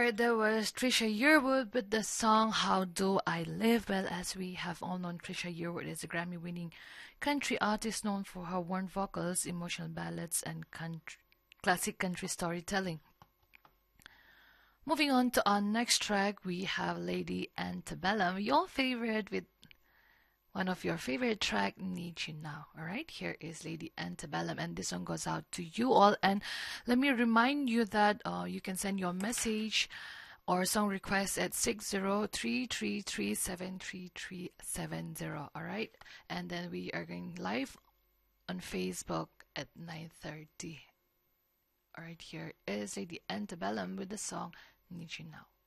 there was Trisha Yearwood with the song How Do I Live. Well, as we have all known, Trisha Yearwood is a Grammy-winning country artist known for her warm vocals, emotional ballads, and classic country storytelling. Moving on to our next track, we have Lady Antebellum, your favorite with one of your favorite track, Need You Now. Alright, here is Lady Antebellum, and this song goes out to you all. And let me remind you that you can send your message or song request at 60333733370. Alright, and then we are going live on Facebook at 9:30. Alright, here is Lady Antebellum with the song Need You Now.